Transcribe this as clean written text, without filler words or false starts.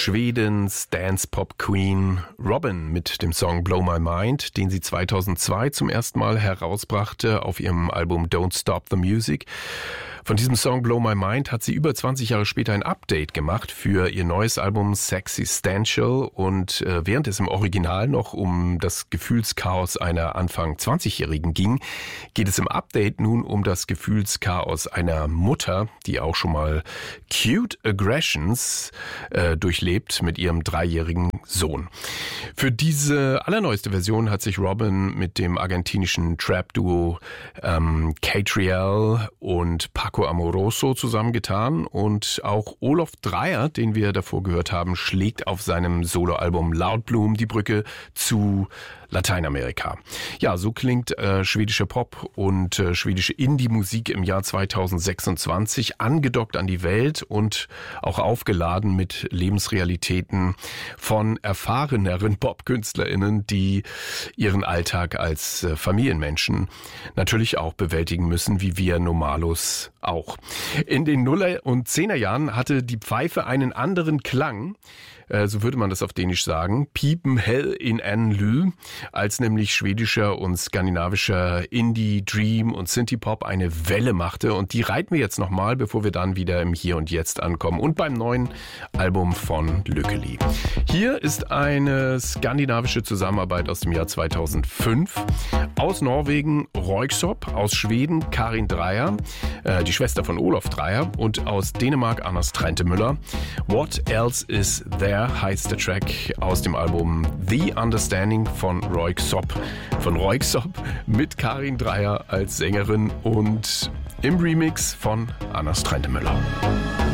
Schwedens Dance-Pop-Queen Robyn mit dem Song Blow My Mind, den sie 2002 zum ersten Mal herausbrachte auf ihrem Album Don't Stop the Music. Von diesem Song Blow My Mind hat sie über 20 Jahre später ein Update gemacht für ihr neues Album Sexistential und während es im Original noch um das Gefühlschaos einer Anfang 20-Jährigen ging, geht es im Update nun um das Gefühlschaos einer Mutter, die auch schon mal Cute Aggressions durchlebt mit ihrem 3-jährigen Sohn. Für diese allerneueste Version hat sich Robyn mit dem argentinischen Trap-Duo Catriel und Paco Amoroso zusammengetan und auch Olof Dreyer, den wir davor gehört haben, schlägt auf seinem Soloalbum Loudbloom die Brücke zu Lateinamerika. Ja, so klingt schwedische Pop und schwedische Indie-Musik im Jahr 2026, angedockt an die Welt und auch aufgeladen mit Lebensrealitäten von erfahreneren Popkünstlerinnen, die ihren Alltag als Familienmenschen natürlich auch bewältigen müssen, wie wir Normalos auch. In den Nuller- und Zehnerjahren hatte die Pfeife einen anderen Klang, so würde man das auf Dänisch sagen, Piepen hell in en lyd, als nämlich schwedischer und skandinavischer Indie, Dream und Synthie-Pop eine Welle machte. Und die reiten wir jetzt nochmal, bevor wir dann wieder im Hier und Jetzt ankommen und beim neuen Album von Lykkeli. Hier ist eine skandinavische Zusammenarbeit aus dem Jahr 2005. Aus Norwegen Röyksopp, aus Schweden Karin Dreyer, die Schwester von Olof Dreyer, und aus Dänemark Anders Trentemøller. What Else Is There heißt der Track aus dem Album The Understanding von Röyksopp. Von Röyksopp mit Karin Dreyer als Sängerin und im Remix von Anders Trentemøller.